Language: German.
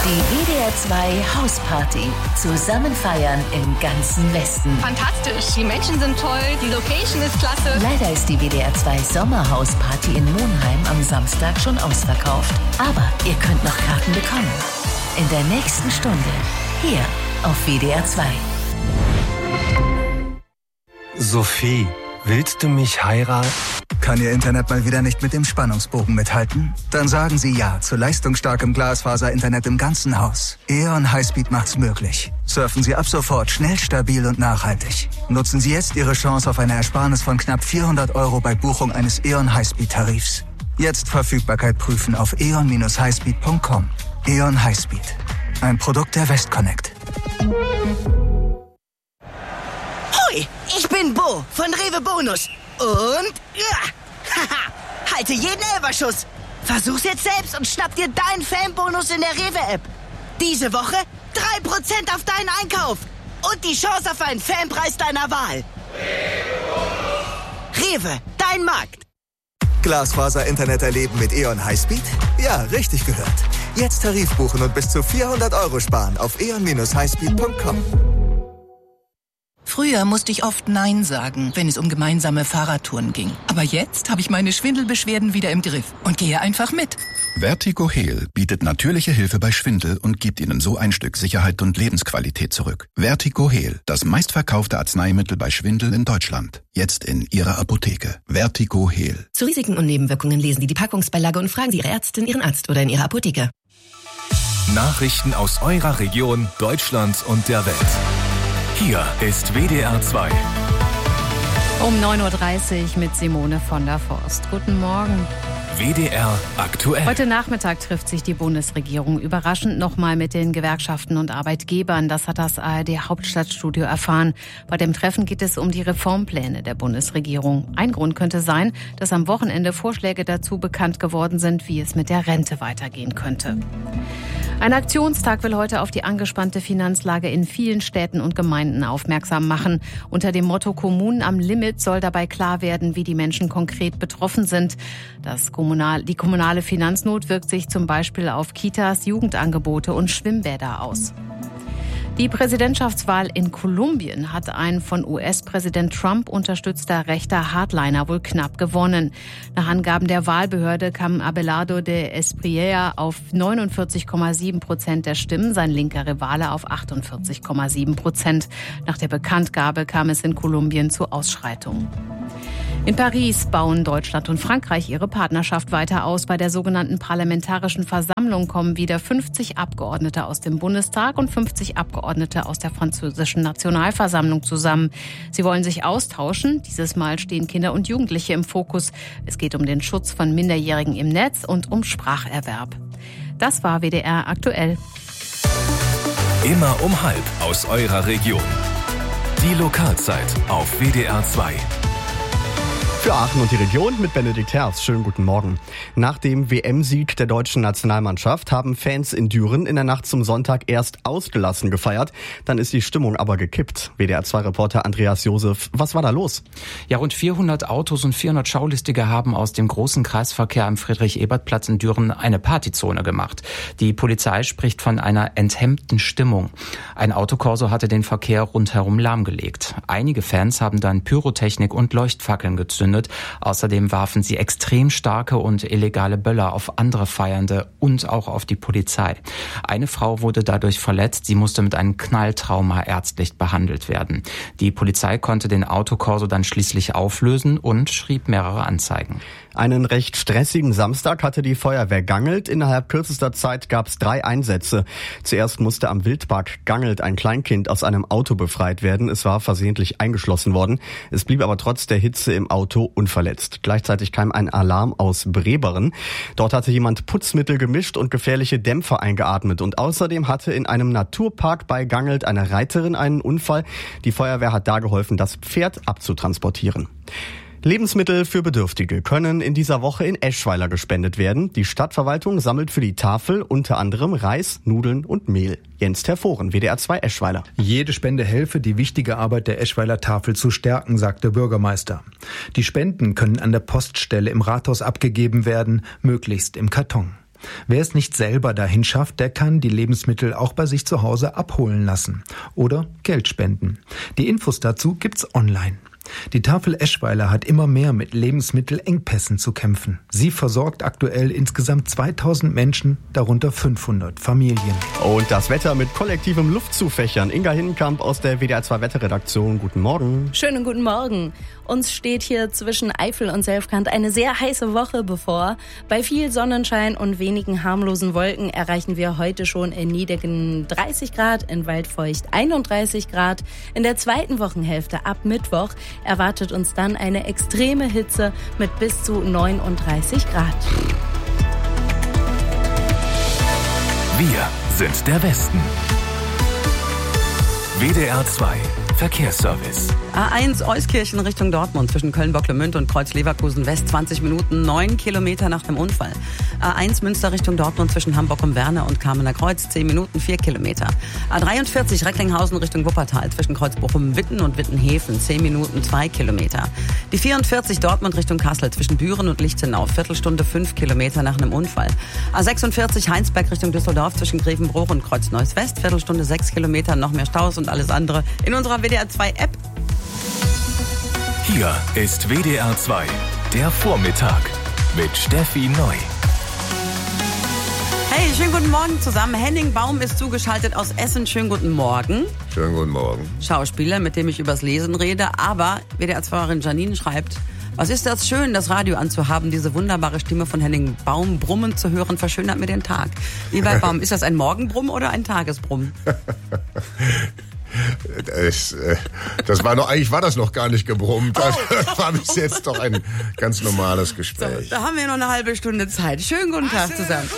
Die WDR 2 Hausparty. Zusammen feiern im ganzen Westen. Fantastisch, die Menschen sind toll, die Location ist klasse. Leider ist die WDR 2 Sommerhausparty in Monheim am Samstag schon ausverkauft. Aber ihr könnt noch Karten bekommen. In der nächsten Stunde. Hier auf WDR 2. Sophie, willst du mich heiraten? Kann Ihr Internet mal wieder nicht mit dem Spannungsbogen mithalten? Dann sagen Sie ja zu leistungsstarkem Glasfaser-Internet im ganzen Haus. E.ON Highspeed macht's möglich. Surfen Sie ab sofort schnell, stabil und nachhaltig. Nutzen Sie jetzt Ihre Chance auf eine Ersparnis von knapp 400 € bei Buchung eines E.ON Highspeed-Tarifs. Jetzt Verfügbarkeit prüfen auf eon-highspeed.com. E.ON Highspeed. Ein Produkt der Westconnect. Hoi, ich bin Bo von Rewe Bonus. Und halte jeden Elferschuss. Versuch's jetzt selbst und schnapp dir deinen Fanbonus in der Rewe-App. Diese Woche 3% auf deinen Einkauf. Und die Chance auf einen Fanpreis deiner Wahl. Rewe, dein Markt. Glasfaser-Internet erleben mit E.ON Highspeed? Ja, richtig gehört. Jetzt Tarif buchen und bis zu 400 € sparen auf eon-highspeed.com. Früher musste ich oft Nein sagen, wenn es um gemeinsame Fahrradtouren ging. Aber jetzt habe ich meine Schwindelbeschwerden wieder im Griff und gehe einfach mit. Vertigo Heal bietet natürliche Hilfe bei Schwindel und gibt Ihnen so ein Stück Sicherheit und Lebensqualität zurück. Vertigo Heal, das meistverkaufte Arzneimittel bei Schwindel in Deutschland. Jetzt in Ihrer Apotheke. Vertigo Heal. Zu Risiken und Nebenwirkungen lesen Sie die Packungsbeilage und fragen Sie Ihre Ärztin, Ihren Arzt oder in Ihrer Apotheke. Nachrichten aus eurer Region, Deutschland und der Welt. Hier ist WDR 2. Um 9.30 Uhr mit Simone von der Forst. Guten Morgen. WDR aktuell. Heute Nachmittag trifft sich die Bundesregierung überraschend nochmal mit den Gewerkschaften und Arbeitgebern. Das hat das ARD-Hauptstadtstudio erfahren. Bei dem Treffen geht es um die Reformpläne der Bundesregierung. Ein Grund könnte sein, dass am Wochenende Vorschläge dazu bekannt geworden sind, wie es mit der Rente weitergehen könnte. Ein Aktionstag will heute auf die angespannte Finanzlage in vielen Städten und Gemeinden aufmerksam machen. Unter dem Motto Kommunen am Limit soll dabei klar werden, wie die Menschen konkret betroffen sind. Die kommunale Finanznot wirkt sich zum Beispiel auf Kitas, Jugendangebote und Schwimmbäder aus. Die Präsidentschaftswahl in Kolumbien hat ein von US-Präsident Trump unterstützter rechter Hardliner wohl knapp gewonnen. Nach Angaben der Wahlbehörde kam Abelardo de Espriella auf 49,7% der Stimmen, sein linker Rivale auf 48,7%. Nach der Bekanntgabe kam es in Kolumbien zu Ausschreitungen. In Paris bauen Deutschland und Frankreich ihre Partnerschaft weiter aus. Bei der sogenannten Parlamentarischen Versammlung kommen wieder 50 Abgeordnete aus dem Bundestag und 50 Abgeordnete aus der französischen Nationalversammlung zusammen. Sie wollen sich austauschen. Dieses Mal stehen Kinder und Jugendliche im Fokus. Es geht um den Schutz von Minderjährigen im Netz und um Spracherwerb. Das war WDR aktuell. Immer um 12:30 aus eurer Region. Die Lokalzeit auf WDR 2. Für Aachen und die Region mit Benedikt Herz. Schönen guten Morgen. Nach dem WM-Sieg der deutschen Nationalmannschaft haben Fans in Düren in der Nacht zum Sonntag erst ausgelassen gefeiert. Dann ist die Stimmung aber gekippt. WDR-2-Reporter Andreas Josef, was war da los? Ja, rund 400 Autos und 400 Schaulustige haben aus dem großen Kreisverkehr am Friedrich-Ebert-Platz in Düren eine Partyzone gemacht. Die Polizei spricht von einer enthemmten Stimmung. Ein Autokorso hatte den Verkehr rundherum lahmgelegt. Einige Fans haben dann Pyrotechnik und Leuchtfackeln gezündet. Außerdem warfen sie extrem starke und illegale Böller auf andere Feiernde und auch auf die Polizei. Eine Frau wurde dadurch verletzt. Sie musste mit einem Knalltrauma ärztlich behandelt werden. Die Polizei konnte den Autokorso dann schließlich auflösen und schrieb mehrere Anzeigen. Einen recht stressigen Samstag hatte die Feuerwehr Gangelt. Innerhalb kürzester Zeit gab es 3 Einsätze. Zuerst musste am Wildpark Gangelt ein Kleinkind aus einem Auto befreit werden. Es war versehentlich eingeschlossen worden. Es blieb aber trotz der Hitze im Auto unverletzt. Gleichzeitig kam ein Alarm aus Breberen. Dort hatte jemand Putzmittel gemischt und gefährliche Dämpfer eingeatmet. Und außerdem hatte in einem Naturpark bei Gangelt eine Reiterin einen Unfall. Die Feuerwehr hat da geholfen, das Pferd abzutransportieren. Lebensmittel für Bedürftige können in dieser Woche in Eschweiler gespendet werden. Die Stadtverwaltung sammelt für die Tafel unter anderem Reis, Nudeln und Mehl. Jens Terforen, WDR 2 Eschweiler. Jede Spende helfe, die wichtige Arbeit der Eschweiler Tafel zu stärken, sagt der Bürgermeister. Die Spenden können an der Poststelle im Rathaus abgegeben werden, möglichst im Karton. Wer es nicht selber dahin schafft, der kann die Lebensmittel auch bei sich zu Hause abholen lassen oder Geld spenden. Die Infos dazu gibt's online. Die Tafel Eschweiler hat immer mehr mit Lebensmittelengpässen zu kämpfen. Sie versorgt aktuell insgesamt 2000 Menschen, darunter 500 Familien. Und das Wetter mit kollektivem Luftzufächern. Inga Hinnenkamp aus der WDR 2 Wetterredaktion. Guten Morgen. Schönen guten Morgen. Uns steht hier zwischen Eifel und Selfkant eine sehr heiße Woche bevor. Bei viel Sonnenschein und wenigen harmlosen Wolken erreichen wir heute schon in Niedecken 30 Grad, in Waldfeucht 31 Grad. In der zweiten Wochenhälfte ab Mittwoch erwartet uns dann eine extreme Hitze mit bis zu 39 Grad. Wir sind der Westen. WDR 2 Verkehrsservice. A1 Euskirchen Richtung Dortmund zwischen Köln-Bocklemünd und Kreuz-Leverkusen West 20 Minuten, 9 Kilometer nach dem Unfall. A1 Münster Richtung Dortmund zwischen Hamburg-um-Werner und Kamener Kreuz 10 Minuten, 4 Kilometer. A43 Recklinghausen Richtung Wuppertal zwischen Kreuzbochum-Witten und Wittenhäfen 10 Minuten, 2 Kilometer. Die 44 Dortmund Richtung Kassel zwischen Büren und Lichtenau, Viertelstunde 5 Kilometer nach einem Unfall. A46 Heinsberg Richtung Düsseldorf zwischen Grevenbruch und Kreuz-Neuss West, Viertelstunde 6 Kilometer, noch mehr Staus und alles andere in unserer WDR 2 App. Hier ist WDR 2, der Vormittag mit Steffi Neu. Hey, schönen guten Morgen zusammen. Henning Baum ist zugeschaltet aus Essen. Schönen guten Morgen. Schönen guten Morgen. Schauspieler, mit dem ich übers Lesen rede. Aber WDR-2-Hörerin Janine schreibt, was ist das schön, das Radio anzuhaben, diese wunderbare Stimme von Henning Baum brummen zu hören, verschönert mir den Tag. Lieber Baum, ist das ein Morgenbrumm oder ein Tagesbrumm? Das war noch, eigentlich war das noch gar nicht gebrummt. Das war bis jetzt doch ein ganz normales Gespräch. So, da haben wir noch eine halbe Stunde Zeit. Schönen guten Tag zusammen.